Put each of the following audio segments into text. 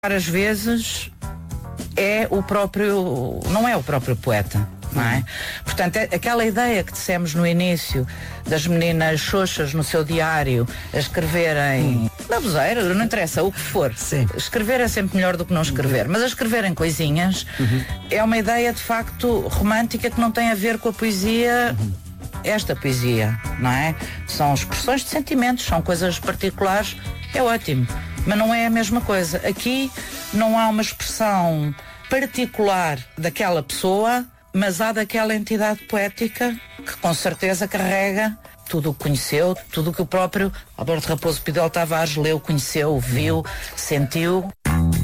Várias vezes não é o próprio poeta, não é? Portanto, aquela ideia que dissemos no início das meninas xoxas no seu diário a escreverem baboseira, não interessa o que for. Sim. Escrever é sempre melhor do que não escrever, mas a escreverem coisinhas é uma ideia de facto romântica que não tem a ver com a poesia. Esta poesia, não é? São expressões de sentimentos, são coisas particulares, é ótimo, mas não é a mesma coisa. Aqui não há uma expressão particular daquela pessoa, mas há daquela entidade poética que com certeza carrega tudo o que conheceu, tudo o que o próprio Alberto Raposo Pidel Tavares leu, conheceu, viu, sentiu.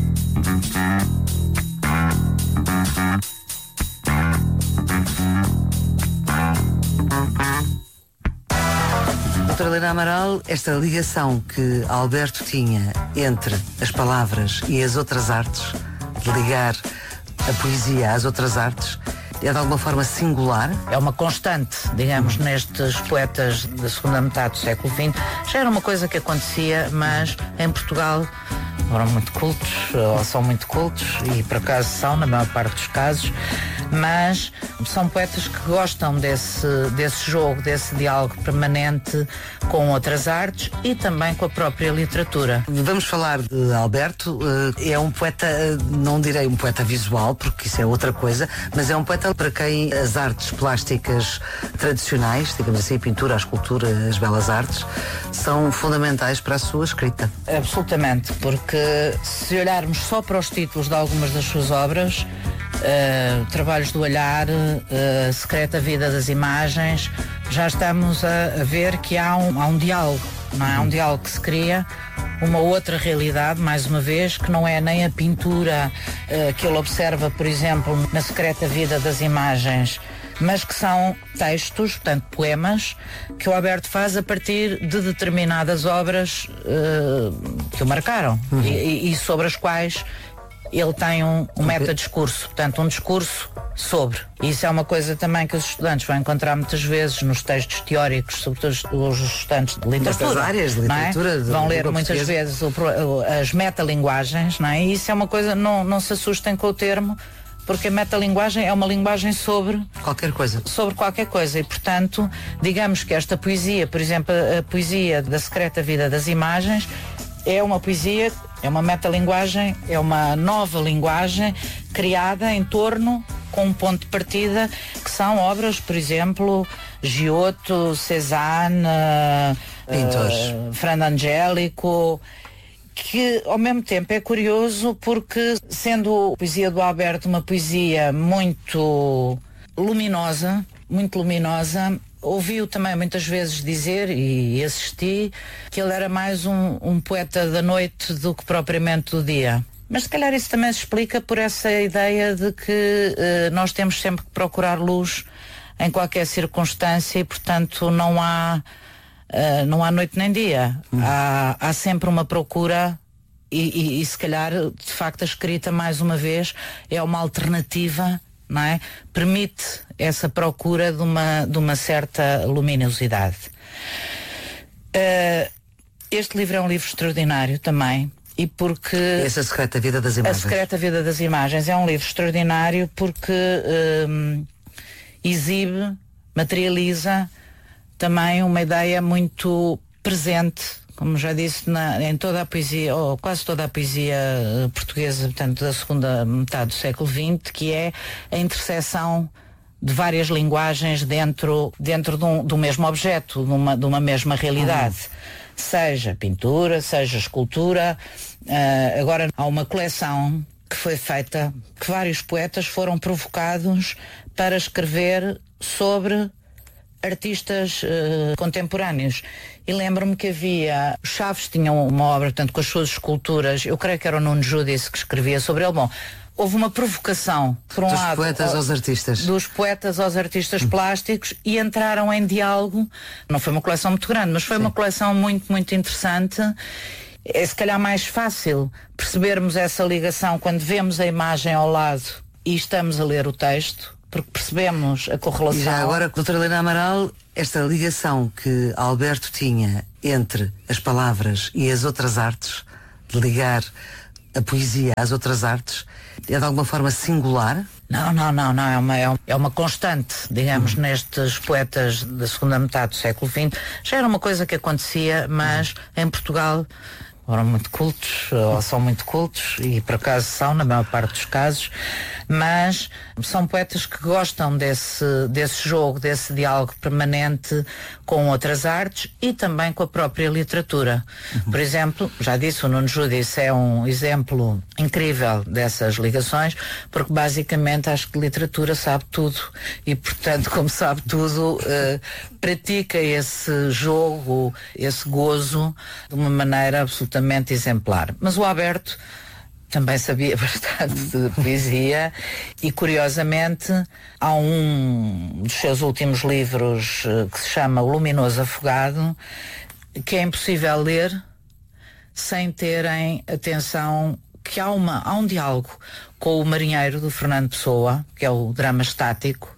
Doutora Helena Amaral, esta ligação que Alberto tinha entre as palavras e as outras artes, de ligar a poesia às outras artes, é de alguma forma singular? É uma constante, digamos, nestes poetas da segunda metade do século XX. Já era uma coisa que acontecia, mas em Portugal eram muito cultos, ou são muito cultos, e por acaso são, na maior parte dos casos, mas são poetas que gostam desse jogo, desse diálogo permanente com outras artes e também com a própria literatura. Vamos falar de Alberto. É um poeta, não direi um poeta visual, porque isso é outra coisa, mas é um poeta para quem as artes plásticas tradicionais, digamos assim, a pintura, a escultura, as belas artes, são fundamentais para a sua escrita. Absolutamente, porque se olharmos só para os títulos de algumas das suas obras, Trabalhos do Olhar, Secreta Vida das Imagens, já estamos a ver que há um diálogo, não é? Há um diálogo que se cria, uma outra realidade, mais uma vez, que não é nem a pintura que ele observa, por exemplo, na Secreta Vida das Imagens, mas que são textos, portanto poemas, que o Alberto faz a partir de determinadas obras que o marcaram e sobre as quais ele tem um metadiscurso, portanto um discurso sobre. E isso é uma coisa também que os estudantes vão encontrar muitas vezes nos textos teóricos, sobretudo os estudantes de literatura. Áreas de literatura, não é? Vão ler muitas vezes as metalinguagens, não é? E isso é uma coisa, não se assustem com o termo, porque a metalinguagem é uma linguagem sobre qualquer coisa. Sobre qualquer coisa. E, portanto, digamos que esta poesia, por exemplo, a poesia da Secreta Vida das Imagens, é uma poesia, é uma metalinguagem, é uma nova linguagem criada em torno, com um ponto de partida, que são obras, por exemplo, Giotto, Cézanne, Fernando Angélico, que ao mesmo tempo é curioso porque, sendo a poesia do Alberto uma poesia muito luminosa, ouvi-o também muitas vezes dizer, e assisti, que ele era mais um poeta da noite do que propriamente do dia. Mas se calhar isso também se explica por essa ideia de que nós temos sempre que procurar luz em qualquer circunstância e, portanto, não há noite nem dia. Há sempre uma procura e se calhar, de facto, a escrita, mais uma vez, é uma alternativa, não é? Permite essa procura de uma certa luminosidade. Este livro é um livro extraordinário também, e porque... Essa Secreta Vida das Imagens. A Secreta Vida das Imagens é um livro extraordinário porque exibe, materializa também uma ideia muito presente, como já disse, em toda a poesia, ou quase toda a poesia portuguesa, portanto, da segunda metade do século XX, que é a interseção de várias linguagens dentro de um mesmo objeto, de uma mesma realidade. Seja pintura, seja escultura. Agora há uma coleção que foi feita, que vários poetas foram provocados para escrever sobre artistas contemporâneos. E lembro-me que havia... Chaves tinha uma obra, portanto, com as suas esculturas, eu creio que era o Nuno Judice que escrevia sobre ele. Bom, houve uma provocação, por um lado, poetas aos artistas. Dos poetas aos artistas plásticos, e entraram em diálogo. Não foi uma coleção muito grande, mas foi uma coleção muito, muito interessante. É se calhar mais fácil percebermos essa ligação quando vemos a imagem ao lado e estamos a ler o texto, porque percebemos a correlação. E já agora, doutora Helena Amaral, esta ligação que Alberto tinha entre as palavras e as outras artes, de ligar a poesia às outras artes é de alguma forma singular? Não, é uma constante, digamos, nestes poetas da segunda metade do século XX. Já era uma coisa que acontecia, mas em Portugal eram muito cultos, ou são muito cultos, e por acaso são, na maior parte dos casos, mas são poetas que gostam desse jogo, desse diálogo permanente com outras artes e também com a própria literatura. Por exemplo, já disse, o Nuno Judice é um exemplo incrível dessas ligações, porque basicamente acho que literatura sabe tudo e, portanto, como sabe tudo, pratica esse jogo, esse gozo de uma maneira absolutamente exemplar. Mas o Alberto também sabia bastante de poesia e, curiosamente, há um dos seus últimos livros que se chama O Luminoso Afogado, que é impossível ler sem terem atenção que há um diálogo com o Marinheiro, do Fernando Pessoa, que é o drama estático,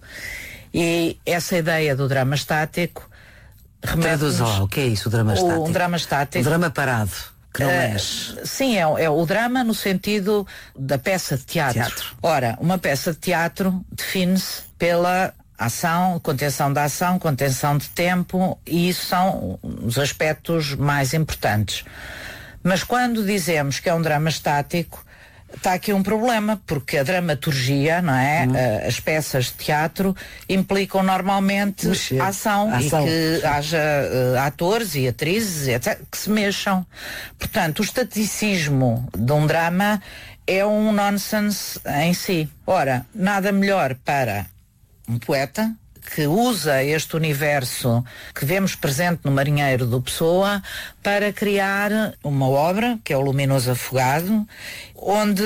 e essa ideia do drama estático remete-nos... o que é isso, o drama estático? Um drama estático. O drama parado. Que não mexe. Sim, é o drama no sentido da peça de teatro. Ora, uma peça de teatro define-se pela ação, contenção da ação, contenção de tempo, e isso são os aspectos mais importantes. Mas quando dizemos que é um drama estático, está aqui um problema, porque a dramaturgia, não é? As peças de teatro implicam normalmente ação e que haja atores e atrizes, etc., que se mexam. Portanto, o estaticismo de um drama é um nonsense em si. Ora, nada melhor para um poeta que usa este universo que vemos presente no Marinheiro do Pessoa para criar uma obra, que é o Luminoso Afogado, onde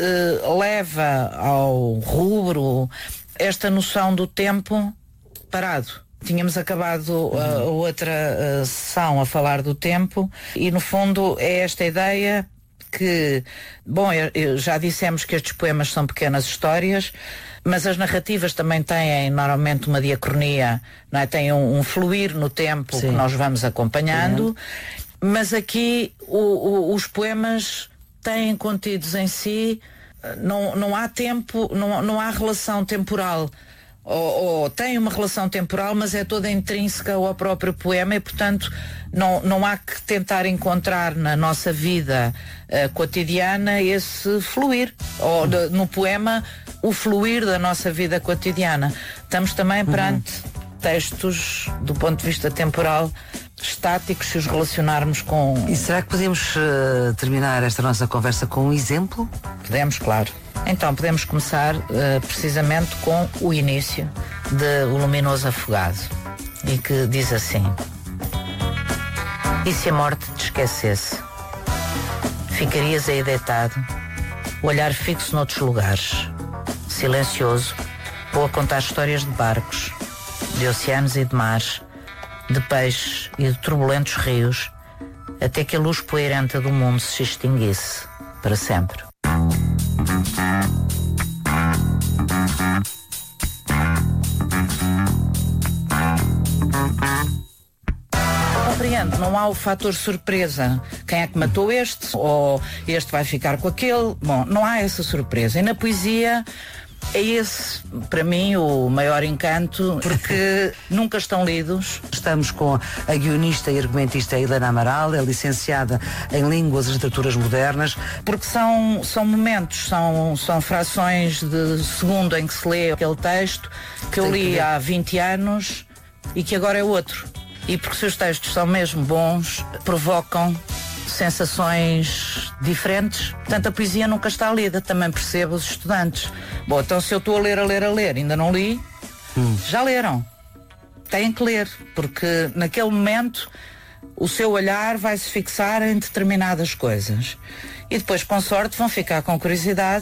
leva ao rubro esta noção do tempo parado. Tínhamos acabado a outra sessão a falar do tempo e, no fundo, é esta ideia que, bom, já dissemos que estes poemas são pequenas histórias, mas as narrativas também têm normalmente uma diacronia, não é? Têm um fluir no tempo que nós vamos acompanhando, mas aqui os poemas têm contidos em si, não há tempo, não há relação temporal. Ou tem uma relação temporal, mas é toda intrínseca ao próprio poema e, portanto, não há que tentar encontrar na nossa vida cotidiana esse fluir. Ou no poema, o fluir da nossa vida cotidiana. Estamos também perante textos, do ponto de vista temporal, estáticos, se os relacionarmos com... E será que podemos terminar esta nossa conversa com um exemplo? Podemos, claro. Então, podemos começar precisamente com o início de O Luminoso Afogado, e que diz assim: e se a morte te esquecesse? Ficarias aí deitado, o olhar fixo noutros lugares, silencioso, ou a contar histórias de barcos, de oceanos e de mares, de peixes e de turbulentos rios, até que a luz poeirenta do mundo se extinguisse para sempre. Compreendo, não há o fator surpresa. Quem é que matou este? Ou este vai ficar com aquele? Bom, não há essa surpresa. E na poesia é esse, para mim, o maior encanto, porque nunca estão lidos. Estamos com a guionista e argumentista Helena Amaral, é licenciada em Línguas e Literaturas Modernas. Porque são momentos, são frações de segundo em que se lê aquele texto que eu li há 20 anos e que agora é outro. E porque se os textos são mesmo bons, provocam sensações diferentes. Portanto, a poesia nunca está lida, também percebo os estudantes. Bom, então se eu estou a ler, ainda não li, já leram. Têm que ler, porque naquele momento o seu olhar vai se fixar em determinadas coisas. E depois, com sorte, vão ficar com curiosidade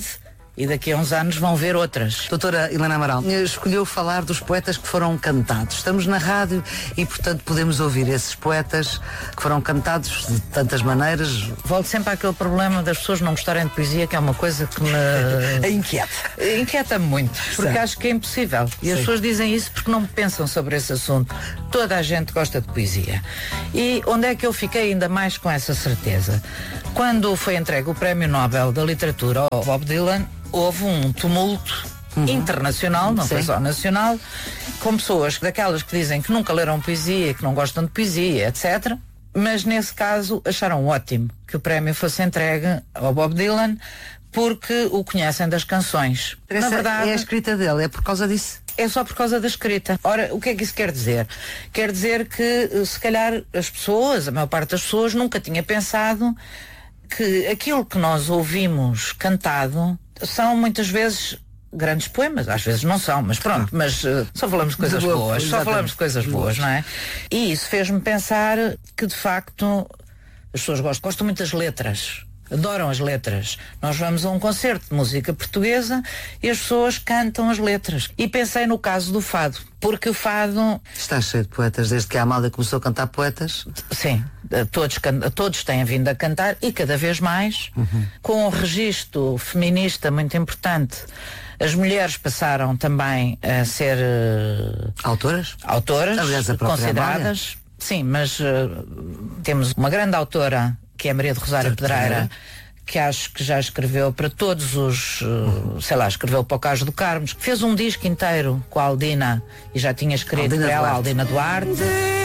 e daqui a uns anos vão ver outras. Doutora Helena Amaral, escolheu falar dos poetas que foram cantados. Estamos na rádio e, portanto, podemos ouvir esses poetas que foram cantados de tantas maneiras. Volto sempre àquele problema das pessoas não gostarem de poesia, que é uma coisa que me inquieta. Inquieta-me muito, porque acho que é impossível. E as pessoas dizem isso porque não pensam sobre esse assunto. Toda a gente gosta de poesia. E onde é que eu fiquei ainda mais com essa certeza? Quando foi entregue o Prémio Nobel da Literatura ao Bob Dylan, houve um tumulto internacional, não foi só nacional, com pessoas daquelas que dizem que nunca leram poesia, que não gostam de poesia, etc. Mas nesse caso acharam ótimo que o prémio fosse entregue ao Bob Dylan, porque o conhecem das canções. Na verdade, é a escrita dele, é por causa disso? É só por causa da escrita. Ora, o que é que isso quer dizer? Quer dizer que, se calhar, as pessoas, a maior parte das pessoas, nunca tinha pensado que aquilo que nós ouvimos cantado são muitas vezes grandes poemas, às vezes não são, mas pronto, mas só falamos de coisas boas, só falamos de coisas boas, não é? E isso fez-me pensar que, de facto, as pessoas gostam muito das letras. Adoram as letras. Nós vamos a um concerto de música portuguesa e as pessoas cantam as letras. E pensei no caso do fado, porque o fado... Está cheio de poetas, desde que a Amália começou a cantar poetas. Sim, todos têm vindo a cantar e cada vez mais, com um registro feminista muito importante. As mulheres passaram também a ser... Autoras? Aliás, a própria consideradas. Amália. Sim, mas temos uma grande autora, que é Maria de Rosário Pedreira, que acho que já escreveu para todos os, escreveu para o Cais do Carmo, fez um disco inteiro com a Aldina, e já tinha escrito para ela, a Aldina Duarte.